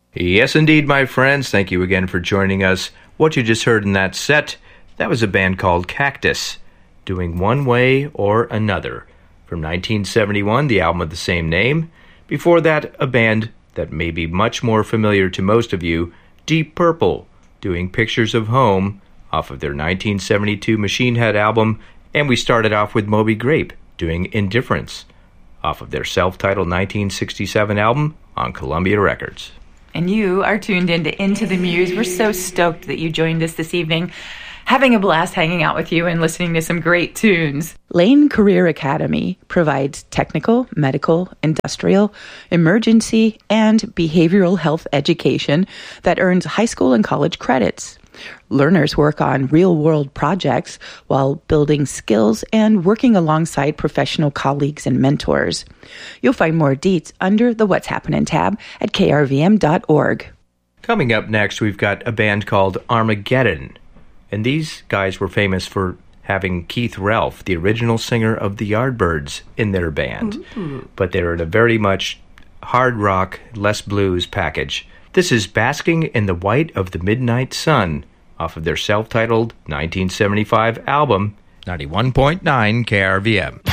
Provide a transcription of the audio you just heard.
Yes, indeed, my friends. Thank you again for joining us. What you just heard in that set, that was a band called Cactus, doing One Way or Another. From 1971, the album of the same name. Before that, a band that may be much more familiar to most of you, Deep Purple, doing Pictures of Home off of their 1972 Machine Head album. And we started off with Moby Grape, doing Indifference off of their self-titled 1967 album on Columbia Records. And you are tuned Into the Muse. We're so stoked that you joined us this evening, having a blast hanging out with you and listening to some great tunes. Lane Career Academy provides technical, medical, industrial, emergency, and behavioral health education that earns high school and college credits. Learners work on real-world projects while building skills and working alongside professional colleagues and mentors. You'll find more deets under the What's Happening tab at krvm.org. Coming up next, we've got a band called Armageddon. And these guys were famous for having Keith Relf, the original singer of the Yardbirds, in their band. Ooh. But they're in a very much hard rock, less blues package. This is Basking in the White of the Midnight Sun, off of their self-titled 1975 album, 91.9 KRVM.